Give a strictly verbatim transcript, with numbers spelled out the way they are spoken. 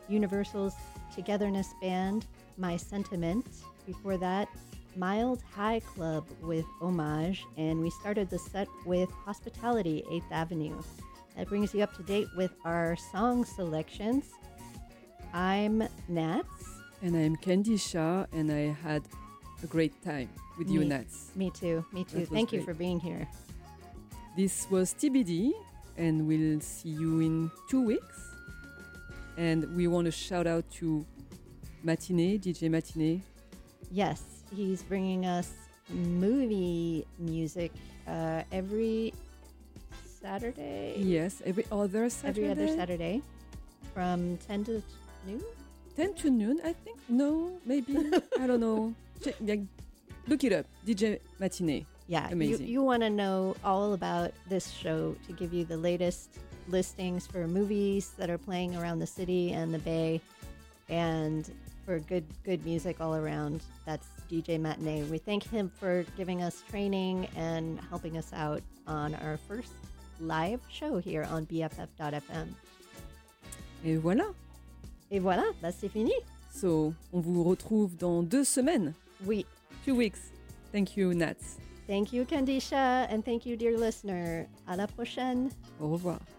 Universal's Togetherness Band, My Sentiment. Before that, Mild High Club with Homage. And we started the set with Hospitality, eighth Avenue. That brings you up to date with our song selections. I'm Nats. And I'm Candy Shah, and I had a great time with me, you, Nats. Me too, me too. Thank great. you for being here. This was T B D, and we'll see you in two weeks. And we want to shout out to Matinee, D J Matinee. Yes, he's bringing us movie music uh, every Saturday. Yes, every other Saturday. Every other Saturday from ten to noon? ten to noon, I think. No, maybe. I don't know. Check, like, look it up. D J Matinee. Yeah, amazing. You, you want to know all about this show to give you the latest listings for movies that are playing around the city and the Bay, and for good good music all around. That's D J Matinee. We thank him for giving us training and helping us out on our first live show here on B F F dot F M. Et voilà. Et voilà, bah c'est fini. So, on vous retrouve dans deux semaines. Oui. Two weeks. Thank you, Nats. Thank you, Kandisha, and thank you, dear listener. À la prochaine. Au revoir.